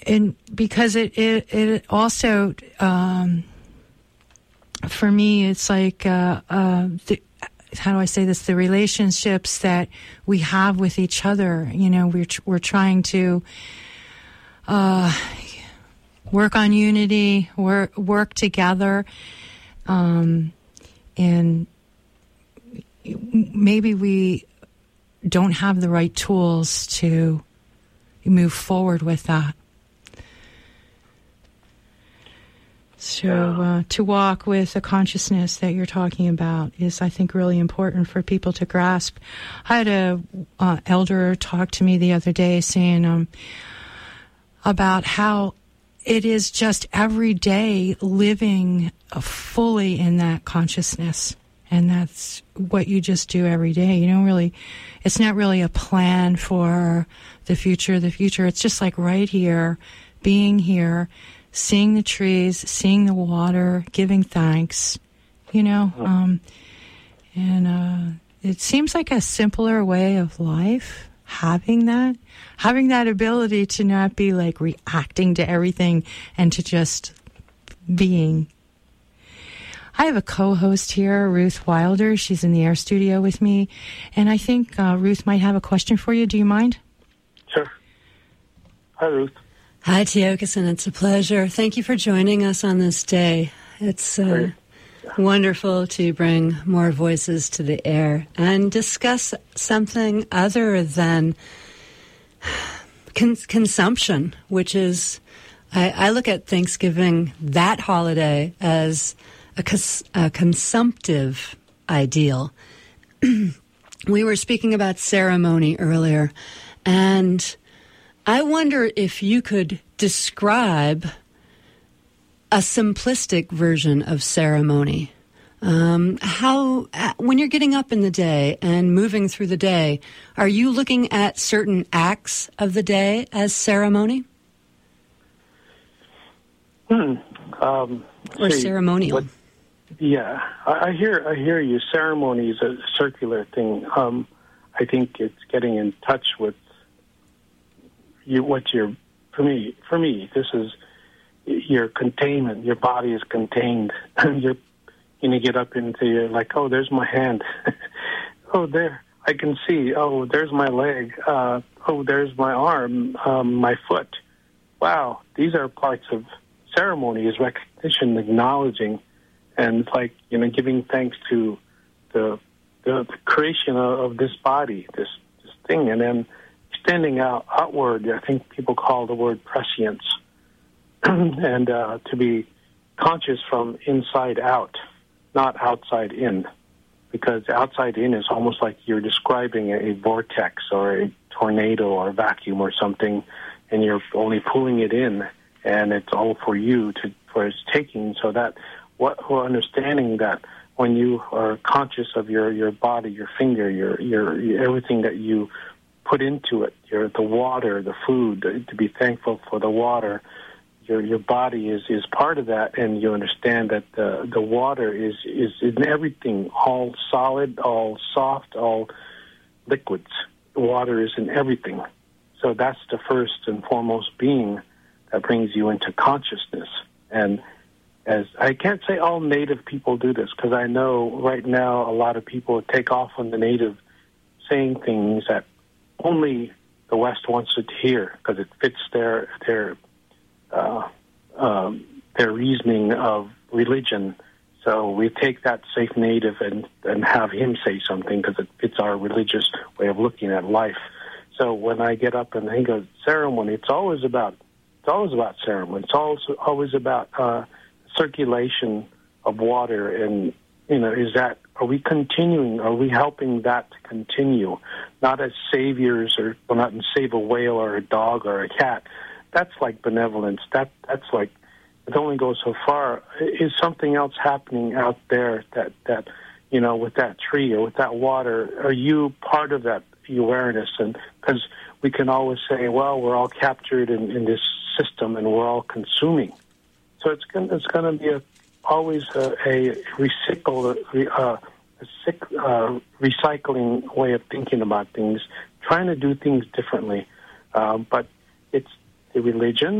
and because it also, for me, it's like, how do I say this? The relationships that we have with each other, we're trying to, work on unity, work together, and maybe we don't have the right tools to move forward with that. So to walk with the consciousness that you're talking about is, I think, really important for people to grasp. I had a elder talk to me the other day saying about how it is just every day living fully in that consciousness. And that's what you just do every day. It's not really a plan for the future. It's just like right here, being here, seeing the trees, seeing the water, giving thanks, and it seems like a simpler way of life, having that ability to not be like reacting to everything and to just being. I have a co-host here, Ruth Wilder. She's in the Air Studio with me, and I think Ruth might have a question for you. Do you mind? Sure. Hi, Ruth. Hi, Tiokasin. It's a pleasure. Thank you for joining us on this day. It's wonderful to bring more voices to the air and discuss something other than consumption, which is, I look at Thanksgiving, that holiday, as a consumptive ideal. We were speaking about ceremony earlier, and I wonder if you could describe a simplistic version of ceremony. How, when you're getting up in the day and moving through the day, are you looking at certain acts of the day as ceremony? Or ceremonial? I hear you. Ceremony is a circular thing. I think it's getting in touch with for me, this is your containment. Your body is contained. You get up into you're like, oh, there's my hand. Oh, there, I can see. Oh, there's my leg. Oh, there's my arm, my foot. Wow, these are parts of ceremony, is recognition, acknowledging, and it's like, giving thanks to the creation of this body, this thing, and then extending outward. I think people call the word prescience, and to be conscious from inside out, not outside in, because outside in is almost like you're describing a vortex or a tornado or a vacuum or something, and you're only pulling it in, and it's all for you for its taking. So that we're understanding that when you are conscious of your body, your finger, your everything that you put into it, the water, the food, to be thankful for the water. Your body is part of that, and you understand that the water is in everything, all solid, all soft, all liquids. The water is in everything. So that's the first and foremost being that brings you into consciousness. And as I can't say all Native people do this, because I know right now a lot of people take off on the Native saying things that only the West wants to hear because it fits their reasoning of religion. So we take that safe Native and have him say something because it fits our religious way of looking at life. So when I get up and think of ceremony, it's always about ceremony. It's also always about circulation of water, and are we continuing? Are we helping that to continue? Not as saviors, or not save a whale or a dog or a cat. That's like benevolence. That's like, it only goes so far. Is something else happening out there that with that tree or with that water? Are you part of that awareness? And because we can always say, well, we're all captured in this system and we're all consuming. So it's going to be always a recycling way of thinking about things, trying to do things differently. But it's the religion